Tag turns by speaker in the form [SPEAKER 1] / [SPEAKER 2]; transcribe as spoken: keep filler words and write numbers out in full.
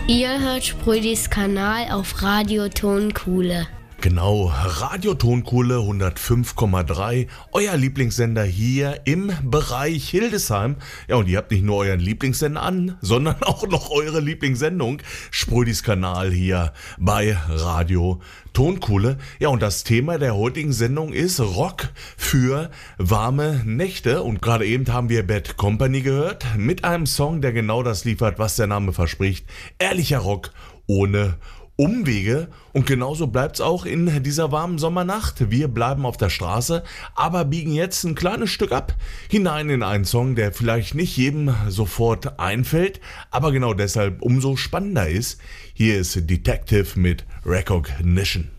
[SPEAKER 1] Ihr hört Sprödis Kanal auf Radio Tonkuhle.
[SPEAKER 2] Genau, Radio Tonkuhle hundertfünf Komma drei, euer Lieblingssender hier im Bereich Hildesheim. Ja, und ihr habt nicht nur euren Lieblingssender an, sondern auch noch eure Lieblingssendung, Sprödis Kanal hier bei Radio Tonkuhle. Ja, und das Thema der heutigen Sendung ist Rock für warme Nächte. Und gerade eben haben wir Bad Company gehört mit einem Song, der genau das liefert, was der Name verspricht. Ehrlicher Rock ohne Umwege, und genauso bleibt's auch in dieser warmen Sommernacht. Wir bleiben auf der Straße, aber biegen jetzt ein kleines Stück ab, hinein in einen Song, der vielleicht nicht jedem sofort einfällt, aber genau deshalb umso spannender ist. Hier ist Detective mit Recognition.